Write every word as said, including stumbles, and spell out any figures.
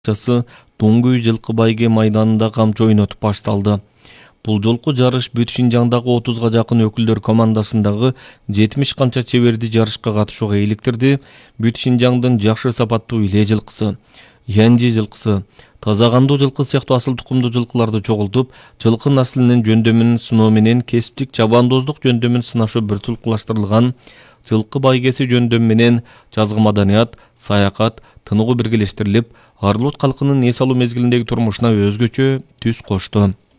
Часы Доңгүй жылкы байге майданында камчы ойнотуп башталды. Бул жолку жарыш бүт Шинжаңдагы отузга жакын өкүлдөр командасындагы жетимиш канча чеберди жарышка катышууга иликтирди. Бүт Шинжаңдын жакшы сапаттуу иле жылкысы, Янжи жылкысы, таза кандуу жылкы сыяктуу асыл тукумдуу жылкыларды чогултуп, жылкы наслинин жөндөмүн сыноо менен кесиптик чабандоздук жөндөмүн сынашуу бир тулкулаштырылган. Жылкы байгеси жөндөм менен жазгы маданият, саякат, тыныгуу биргелештирилип, Арлут калкынын эс алуу мезгилиндеги турмушуна өзгөчө түс кошту.